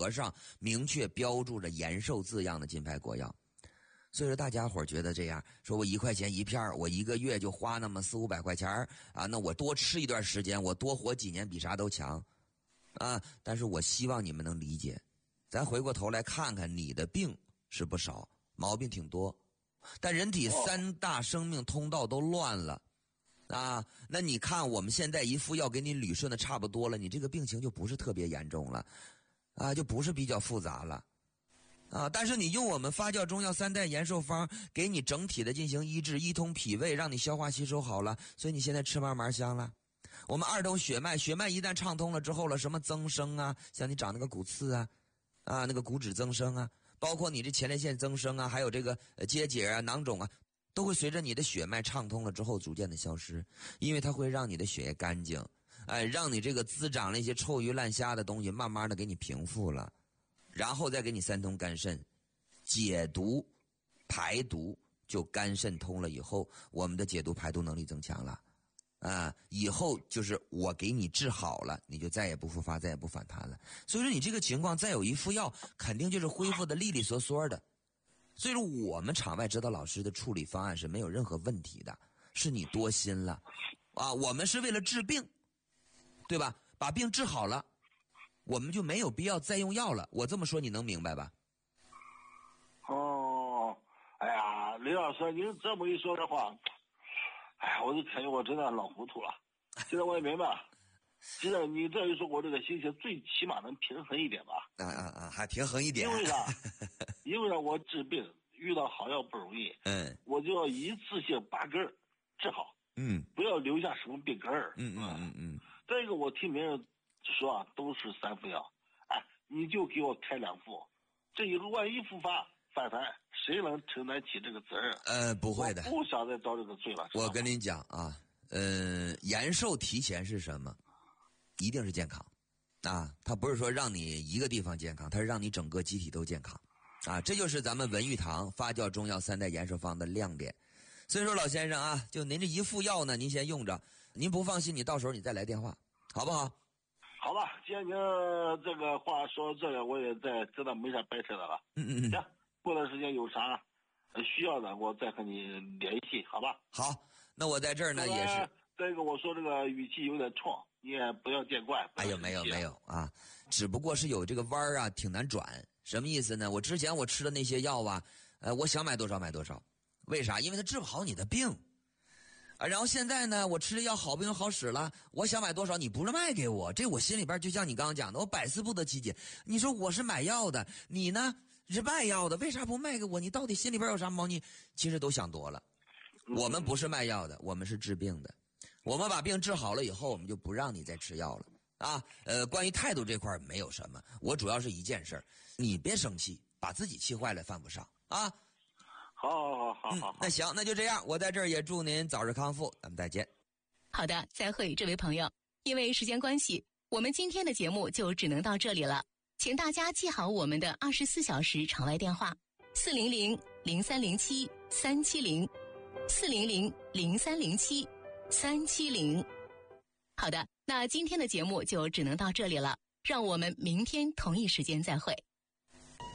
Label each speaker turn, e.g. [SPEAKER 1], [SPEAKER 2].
[SPEAKER 1] 盒上明确标注着延寿字样的金牌国药。所以说大家伙觉得这样，说我1块钱一片，我1个月就花那么400-500块钱啊，那我多吃一段时间，我多活几年比啥都强啊。但是我希望你们能理解，咱回过头来看看，你的病是不少，毛病挺多，但人体3大生命通道都乱了啊。那你看我们现在一副药给你捋顺的差不多了，你这个病情就不是特别严重了啊，就不是比较复杂了啊。但是你用我们发酵中药3代延寿方给你整体的进行医治，一通脾胃，让你消化吸收好了，所以你现在吃慢慢香了。我们2通血脉一旦畅通了之后了，什么增生啊，像你长那个骨刺啊那个骨质增生啊，包括你这前列腺增生啊，还有这个结节啊、囊肿啊，都会随着你的血脉畅通了之后逐渐的消失，因为它会让你的血液干净，让你这个滋长了一些臭鱼烂虾的东西慢慢的给你平复了，然后再给你3通肝肾解毒排毒，就肝肾通了以后，我们的解毒排毒能力增强了啊，以后就是我给你治好了，你就再也不复发，再也不反弹了。所以说你这个情况再有一副药，肯定就是恢复的利利索索的。所以说我们场外指导老师的处理方案是没有任何问题的，是你多心了啊！我们是为了治病，对吧？把病治好了，我们就没有必要再用药了。我这么说你能明白吧？
[SPEAKER 2] 哦，哎呀，李老师，您这么一说的话，哎呀，我就感觉我真的老糊涂了。现在我也明白了，现在你这一说，我这个心情最起码能平衡一点吧？
[SPEAKER 1] 还平衡一点。
[SPEAKER 2] 因为啥？因为我治病遇到好药不容易，我就要一次性把根儿治好，不要留下什么病根儿，再一个，我听别人说啊，都是3副药，你就给我开2副，这以后万一复发反弹，谁能承担起这个责任？
[SPEAKER 1] 不会的，
[SPEAKER 2] 我不想再遭这个罪了。
[SPEAKER 1] 我跟您讲啊，延寿提前是什么？一定是健康啊！它不是说让你一个地方健康，它是让你整个机体都健康啊！这就是咱们文玉堂发酵中药3代延寿方的亮点。所以说老先生啊，就您这一副药呢，您先用着，您不放心，你到时候你再来电话，好不好？
[SPEAKER 2] 好吧，既然您这个话说这个，我也在真的没啥掰扯的了。行，过段时间有啥需要的，我再和你联系，好吧？
[SPEAKER 1] 好，那我在这儿呢也是。
[SPEAKER 2] 再一个，我说这个语气有点冲，你也不要见怪。
[SPEAKER 1] 哎呦，没有啊，只不过是有这个弯儿啊，挺难转。什么意思呢？我之前我吃的那些药啊，我想买多少买多少，为啥？因为它治不好你的病啊。然后现在呢，我吃的药好不用好使了，我想买多少，你不是卖给我，这我心里边就像你刚刚讲的，我百思不得其解。你说我是买药的，你呢是卖药的，为啥不卖给我？你到底心里边有啥猫腻？其实都想多了。我们不是卖药的，我们是治病的。我们把病治好了以后，我们就不让你再吃药了啊。关于态度这块没有什么，我主要是一件事，你别生气，把自己气坏了犯不上啊。
[SPEAKER 2] 好，
[SPEAKER 1] 那行，那就这样，我在这儿也祝您早日康复，咱们再见。
[SPEAKER 3] 好的，再会，这位朋友。因为时间关系，我们今天的节目就只能到这里了，请大家记好我们的24小时场外电话：400-0307-370，400-0307-370。好的，那今天的节目就只能到这里了，让我们明天同一时间再会。